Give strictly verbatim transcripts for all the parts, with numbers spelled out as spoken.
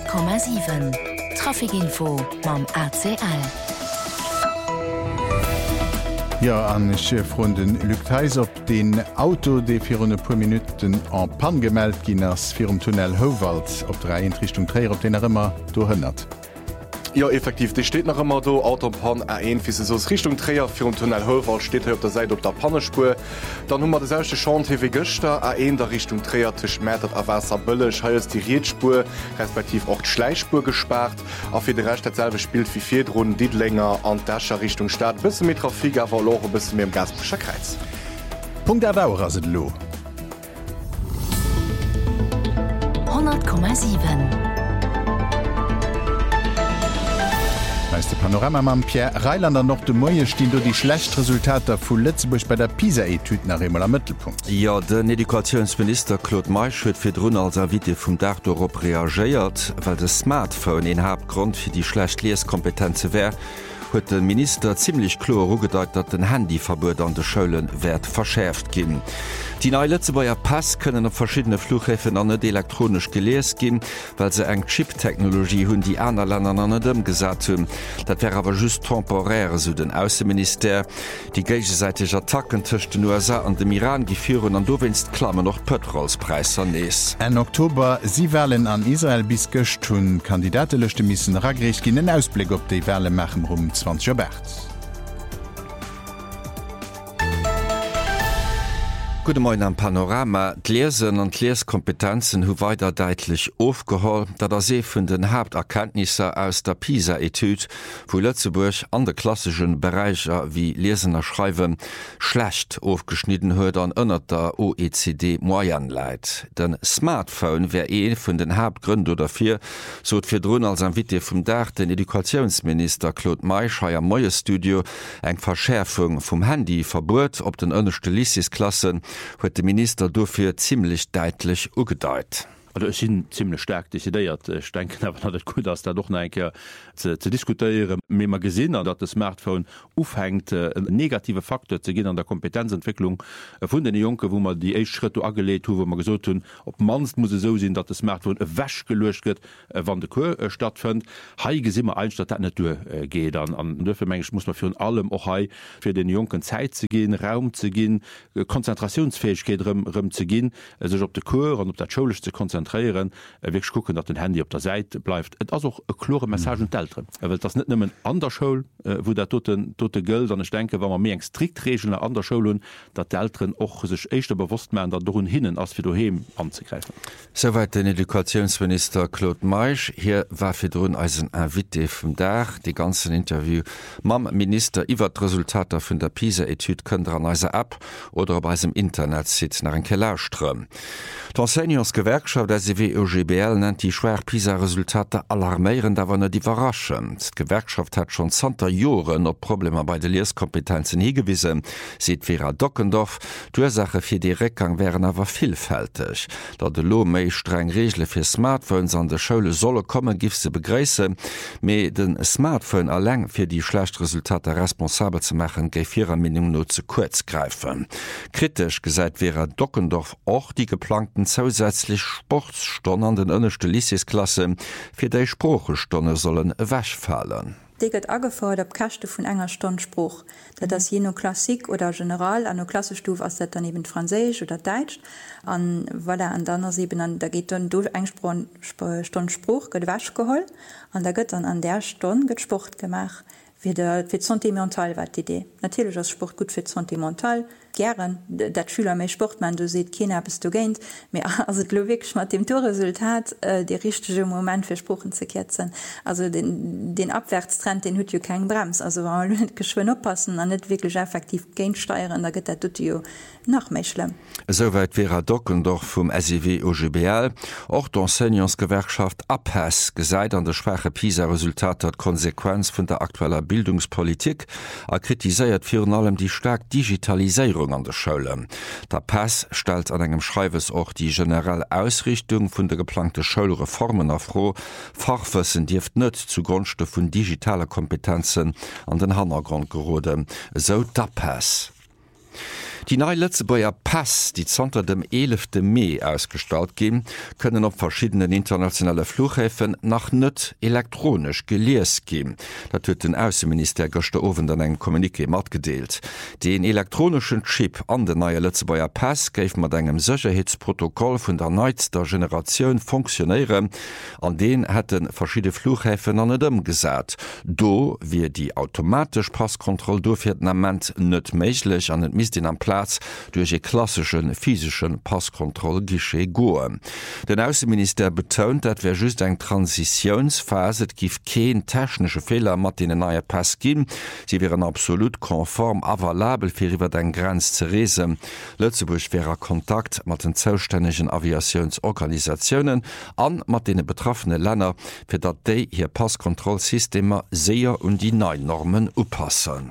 hundert Komma sieben Trafikinfo mam A C L. Ja an Chefrunden Lücktheis op den Auto de fir hun pu Minuten an Pan gemeldt ginn ass fir um Tunnel Howald op drei Richtung Träer op den er immer do hënnert. Ja effektiv, die steht nach immer do Autopan A eins fi se sos Richtung Träer fir um Tunnel Howald steht op der Seite op der Pannespur. Dann hummer de sechte Chantier Göster A eins der Richtung Träer tisch Mätet a Wasser bëllech heiers die Rietspur respektiv auch Schleichspur gespart. A fir de recht derselbe spielt wie vier Runden dit länger an Dascher Richtung Stadt bis mit Trafik a verloren bis mir im Gasbuscher Kreis. Punkt Dauer as het lo hundert Komma sieben. de Panorama mam Pierre Reilander noch de Moie stehen do die Schlechtresultater vu Lützeburg bei der PISA-Etüd nach immer am Mittelpunkt. Ja, den Edukationsminister Claude Meisch huet fir Drun als Wite vum Dach Europa reagiert, weil de Smartphone en Hauptgrund fir die schlecht Leeskompetenze wär, huet den Minister ziemlich klar ugedeut, dat den Handyverbot an de Schulen werd verschärft gin. Die neue Lützebauer Pass können auf verschiedene Flughäfen an net elektronisch gelees gin, weil se eng Chip-Technologie hunn die aner Länder an dem gesat hun. Dat wäre aber just temporär, so den Außenminister. Die gegenseitige Attacken tcht den U S A an dem Iran geführen an do winst Klammer noch Petrolspreis an nees. En Oktober sie Wahlen an Israel bis gëcht hun Kandidate lechte missen ragrecht gin den Ausblick op de Wale machen rum zwanzig Uhr. Gute Morgen am Panorama. D'Lesen und Leeskompetenzen hu weiter deitlich aufgeholt, da der See vun den Haupterkenntnisse aus der PISA-Etüd, wo Lützeburg an de klassischen Bereicher wie Lesen und Schreiben schlecht aufgeschnitten huet an ënner der O E C D Moyen leit. Den Smartphone wär een vun den Hauptgründen dafür, so fir Drun als ein Wite vum Dach den Edukationsminister Claude Meisch ha am Moie Studio eng Verschärfung vom Handyverbot op den ënnechte Lycesklassen huet de Minister dofir ziemlich deitlich ugedeit. Also es sind ziemlich stark desideiert. Ich denke aber das gut, dass da doch einke zu, zu diskutieren, wie man gesehen hat, dass das Smartphone aufhängt, ein negativer Faktor zu gehen an der Kompetenzentwicklung von den Jungen, wo man die ersten Schritte angelegt hat, wo man gesagt hat, ob man muss es so sein, dass das Smartphone wäsch gelöscht wird, wann der Kur äh, stattfindet. Hier sind wir eigentlich, dass das nicht durchgeht. An, an dafür muss man für allem auch hier für den Jungen Zeit zu gehen, Raum zu gehen, Konzentrationsfähigkeit rum, rum zu gehen, sich auf der Kur und auf der Schule zu konzentrieren. wirklich gucken, dass den Handy auf der Seite bleibt. Et also eine klare Message an die Eltern. Er will das nicht nur an der Schule, wo der tote, tote Geld, und ich denke, wenn man mehr strikt Regeln an der Schule haben, dass die Eltern auch sich echt bewusst machen, dass darum hinnen, als für daheim anzugreifen. Soweit den Edukationsminister Claude Meisch. Hier war für drun als ein Invité vom Dach. Die ganzen Interview mam Minister über die Resultate von der PISA-Etüd könnt ihr an unserer App oder bei unserem Internet sitzen nach einem Kellerström. Die Enseignants-Gewerkschaft der S W O G B L nennt die schwer PISA-Resultate alarmierend, aber nicht überraschend. Die Gewerkschaft hat schon zwanzig Jahre noch Probleme bei den Lesekompetenzen hingewiesen, sieht Vera Dockendorf. Die Ursache für die Rückgang wären aber vielfältig. Da die Lo mehr streng Regeln für Smartphones an der Schule sollen kommen, gibt sie begrüßen. Mit den Smartphone allein für die schlechten Resultate responsabel zu machen, geht ihrer Meinung nur zu kurz greifen. Kritisch gesagt Vera Dockendorf auch die geplanten zusätzlich Sportstunden an den ënnechte Lycesklasse fir déi Sprachestunde sollen wegfallen. Die gëtt agefordert op Kachte vun enger Stondspruch, dat das je no Klassik oder general an no Klassestuuf ass dat daneben Franzésisch oder Deitsch an weil er an dannner se an da geht dann durch eng Stondspruch gëtt wäsch geholl an der gëtt an an der Stonn gëtt Sport gemach fir fir sentimental wat Idee. Natürlich ass Sport gut fir sentimental. Gern dat Schüler méi Sportmann du seet Kinder bist du geint lowik mat dem Torresultat äh, de richtige Moment versprochen ze ketzen. Also den, den Abwärtstrend den hut jo kein Brems. Also geschwen oppassen an net wirklich effektiv geint steieren, da gëtt dat jo nach méi schlimm. Soweit Vera Dockendorf vum S I W O G B L. Auch d'Enseignants-Gewerkschaft A P E S gesäit an der schwache PISA-Resultat hat Konsequenz vun der aktueller Bildungspolitik er kritiséiert vir allem die stark Digitalisierung an der Schule. Der Pass stellt an engem Schreiwes auch die generelle Ausrichtung vun der geplante Schulreformen afro. Fachwissen dieft net zugunste vun digitale Kompetenzen an den Hintergrund geroden. So der Pass. Die neue Lützebauer Pass, die Zter dem elfte Mai ausgestalt gehen, können op verschiedenen internationale Flughäfen nach net elektronisch gelees gehen. Dat huet den Außenminister Göster Owen an eng Kommuniqué mat gedeelt. Den elektronischen Chip an den neue Lützebauer Pass geif mat engem Sicherheitsprotokoll vun der neizter Generation funktionieren, an den hätten verschiedene Flughäfen an dem gesat. Do wie die automatisch Passkontrolle dofirament net méiglich an den Misdien am Platz durch e klassischen physischen Passkontrollgische goe. Den Außenminister betont, dat wer just eng Transitionsphase gif kein technische Fehler mat den neue Pass gin. Sie wären absolut konform avalabel fir iwwer den Grenz ze reesen. Lützeburg wäre Kontakt mat den zoustännegen Aviationsorganisationen an mat de betroffene Länder, fir dat déi hier Passkontrollsystemer sehr und die neuen Normen oppassen.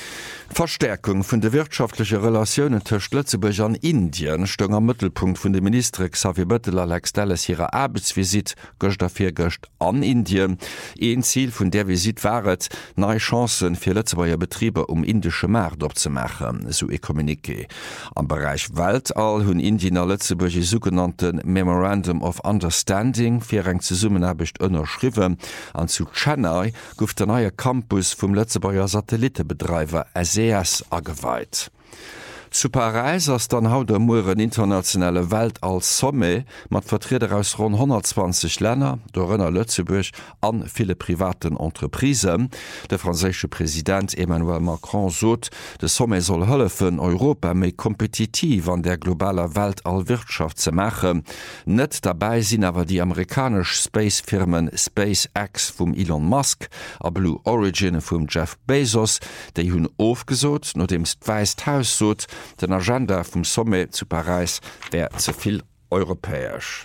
Verstärkung vun de wirtschaftliche Relationen tcht Lützeburg an Indien stung am Mittelpunkt vun de Minister Xavier Bettel Alex Dallas ihrer Arbeitsvisit gocht dafir gocht an Indien. Een Ziel vun der Visit waret, neue Chancen fir Lützebauer Betriebe um indische Markt opzemachen, so e Kommuniqué. Am Bereich Weltall hunn Indiener Lützeburg sogenannten Memorandum of Understanding fir eng ze Summenhabecht ënnerschriwen. An zu Chennai gouf der neue Campus vum Lützebauer Satellitebetreiber S E S ageweit. Zu Paris ass dann haut der Muren internationale Welt als Somme mat Vertreter aus rund hundertzwanzig Länder, dorënner Lützeburg an viele privaten Entreprisen. Der französische Präsident Emmanuel Macron sot, de Somme soll hëllefen Europa méi kompetitiv an der globaler Welt all Wirtschaft ze machen. Net dabei sinn awer die amerikasch Spacefirmen SpaceX vum Elon Musk a Blue Origin vum Jeff Bezos, déi hunn ofgesot, no dem Weißhaus sot, den Agenda vum Somme zu Paris wär zuviel europäisch.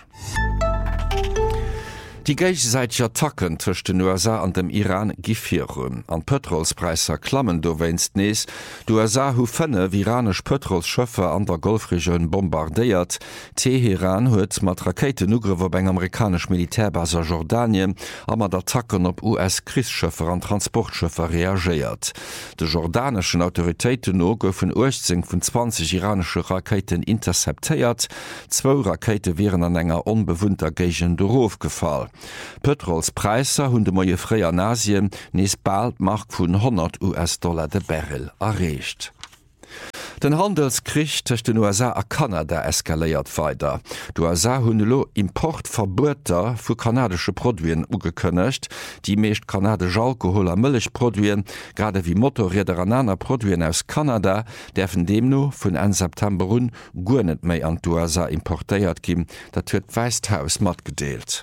Die gegenseitigen Attacken zwischen den U S A und dem Iran gifieren. An Petrolspreiser klammen do weinst nees. Die U S A hu fënne iranisch Petrolschëffe an der Golfregion bombardéiert. Teheran huet mat Raketenugriwer beim amerikasch Militärbaser Jordanien a mat Attacken op U S-Krisschëffer an Transportschëffer reagiert. De jordanischen Autoritäten no goufen achtzehn vun zwanzig iranische Raketen interceptéiert. Zwo Rakete wären an enger unbewohnter Gegend dorof gefallen. Petrolspreiser hunn de moie Fréier an Asien nees bald Mark vun hundert US-Dollar de Barrel erreicht. Den Handelskrich tech den U S A a Kanada eskaléiert weiter. Die U S A hunn lo Importverboter vu kanadische Produien ugekënnecht, die meescht kanadisch Alkohol a Mëllechproduen, grade wie Motorräder an aner Produien aus Kanada, derfen demno vun en September run guer net méi an d'U S A importéiert gin, dat huet d'Weißhaus mat gedeelt.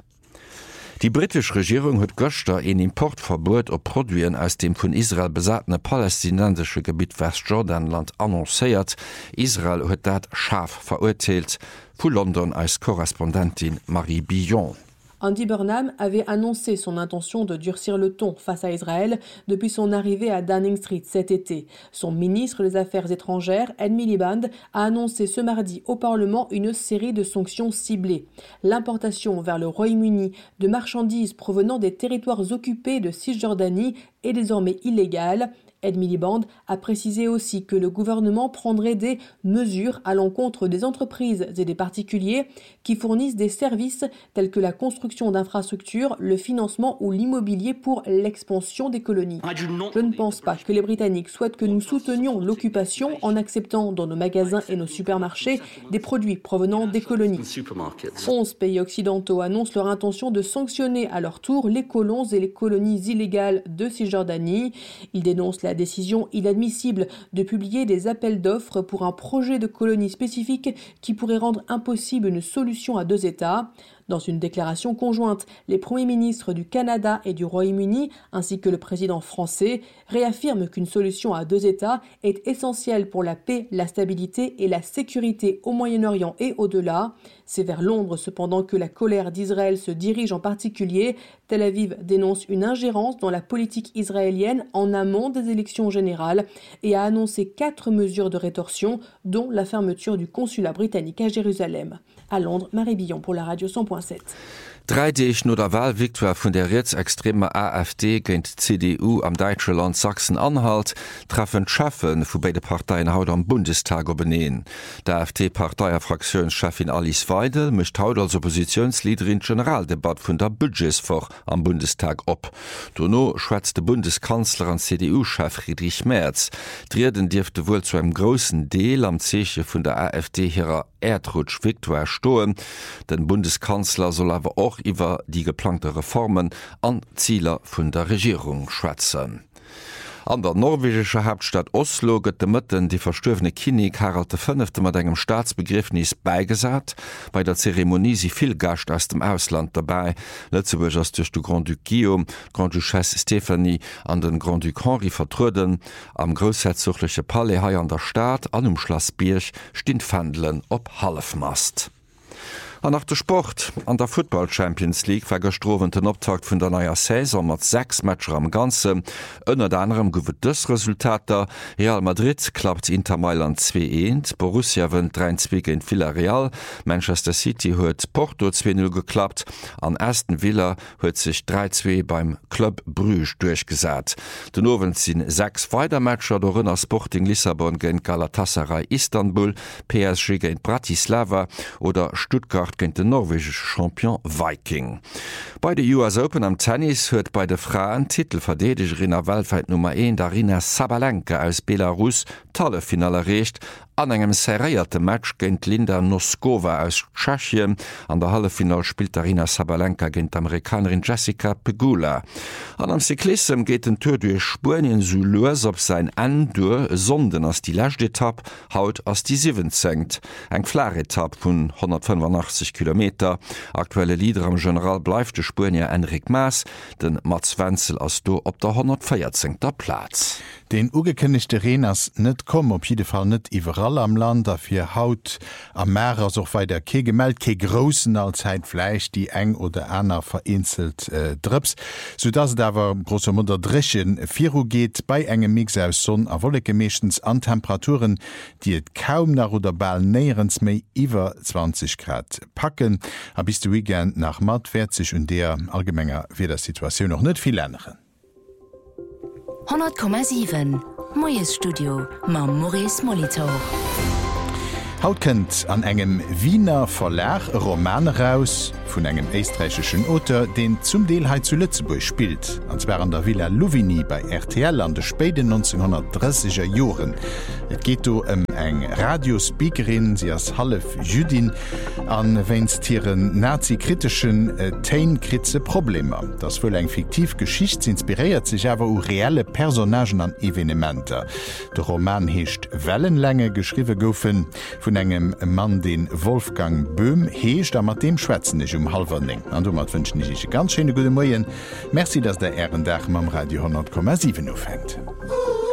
Die britische Regierung hat gestern ein Importverbot auf Produktien aus dem von Israel besatzten palästinensischen Gebiet Westjordanland annonciert. Israel hat das scharf verurteilt. Von London als Korrespondentin Marie Billon. Andy Burnham avait annoncé son intention de durcir le ton face à Israël depuis son arrivée à Downing Street cet été. Son ministre des Affaires étrangères, Ed Miliband, a annoncé ce mardi au Parlement une série de sanctions ciblées. L'importation vers le Royaume-Uni de marchandises provenant des territoires occupés de Cisjordanie est désormais illégale. Ed Miliband a précisé aussi que le gouvernement prendrait des mesures à l'encontre des entreprises et des particuliers qui fournissent des services tels que la construction d'infrastructures, le financement ou l'immobilier pour l'expansion des colonies. Je ne pense pas que les Britanniques souhaitent que nous soutenions l'occupation en acceptant dans nos magasins et nos supermarchés des produits provenant des colonies. Onze pays occidentaux annoncent leur intention de sanctionner à leur tour les colons et les colonies illégales de Cisjordanie. Ils dénoncent la décision inadmissible de publier des appels d'offres pour un projet de colonie spécifique qui pourrait rendre impossible une solution à deux États. Dans une déclaration conjointe, les premiers ministres du Canada et du Royaume-Uni, ainsi que le président français, réaffirment qu'une solution à deux États est essentielle pour la paix, la stabilité et la sécurité au Moyen-Orient et au-delà. C'est vers Londres cependant que la colère d'Israël se dirige en particulier. Tel Aviv dénonce une ingérence dans la politique israélienne en amont des élections générales et a annoncé quatre mesures de rétorsion, dont la fermeture du consulat britannique à Jérusalem. À Londres, Marie Billon pour la radio cent point point sept. Dreideeg no der Wahlviktoire vun der rechtsextremer AfD géint C D U am Deitsche Land Sachsen-Anhalt treffen Schaffen vu beide Parteien haut am Bundestag beneen. Der AfD-Parteier Fraktionschefin Alice Weidel mischt haut als Oppositionsliederin Generaldebat vun der Budgetsfach am Bundestag op. Donno schwätzt de Bundeskanzler an C D U-Chef Friedrich Merz. Drierden Dirfte wohl zu einem großen Deel am Zeche vun der AfD hireer Erdrutsch Viktoire stoen. Den Bundeskanzler soll awer auch iwwer die geplante Reformen an Zieler vun der Regierung schwätzen. An der norwegische Hauptstadt Oslo gëtt de Mëtten die verstöwene Kinig Harald de Fünfte mat engem Staatsbegriffnis beigesat. Bei der Zeremonie si viel Gast aus dem Ausland dabei. Letzteburg ass duch du Grand Duc Guillaume, Grand Duchesse Stephanie an den Grand Duc Henri vertruden. Am großherzogliche Palais hai an der Stadt an um Schloss Birch stint Fandelen op Halfmast. An nach der Sport an der Football Champions League war gestrowen den Optakt vun der neuer Saison mat sechs Matscher am ganze. Ënner anderem gowet dës Resultater. Real Madrid klappt Inter Mailand zwei eins, Borussia wënnt drei zwei gegen Villarreal, Manchester City huet Porto zwei null geklappt, an Aston Villa huet sich drei zwei beim Club Bruges durchgesat. Den Owen sinn sechs Weitermatscher do Rënner Sporting Lissabon gegen Galatasaray Istanbul, P S G gegen Bratislava oder Stuttgart gegen den norwegische Champion Viking. Bei der U S Open am Tennis huet bei de Frauen Titelverdedigerin a Weltweit Nummer eins Darina Sabalenka aus Belarus tolle Finale erreicht. An engem serreierte Match géint Linda Noskova aus Tschechien. An der Hallefinal spielt Darina Sabalenka géint Amerikanerin Jessica Pegula. An am Cyklissem geht den Tour durch Spurien so los op sein Endur, sonden ass die Lächtetapp haut ass die siebzehn. Eng Flaretapp vun hundertfünfundachtzig Kilometer. Aktuelle Lieder am General bleifte Spurnier Enrik Maas, den Mats Wenzel ass do op der hundertvierzehnter Platz. Den ugekennigchte Reners net kom op jede Fall net iwwerall am Land, afir Haut am Meer soch wei der ke gemeldt ke grossen Alzeit Fleisch, die eng oder einer vereinzelt äh, drps, so dats dawer großer Mutter drechen Firu geht bei engem Mix aus Sonn a wolle gemechtens an Temperaturen, die et kaum nach oder ball näherens méi iwwer zwanzig Grad packen, a bis du weekend nach mat vierzig und der allgemenger fir der Situation noch net viel ändernen. hundert Komma sieben Moes Studio ma Maurice Molitor. Haut kennt an engem Wiener Verlag Roman raus vun engem österreichischen Autor, den zum Deelheit zu Lützeburg spielt, anwer an der Villa Louvigny bei R T L an de späten neunzehnhundertdreißiger Joren. Et geht do um eng Radiospeakerin, sie as Halef Judin, an wennstieren nazikritischen äh, Teinkritze Probleme. Das vull eng fiktiv Geschicht inspiriert sich awer u reelle Personagen an Evenementer. De Roman heescht Wellenlänge geschriwe goufen vun engem Mann den Wolfgang Böhm heescht, a mat dem schwätzen ich um halverning. An du mat wünschen ich ganz schöne gute Moien. Merci, dass der Ehrendach am Radio hundert Komma sieben aufhängt.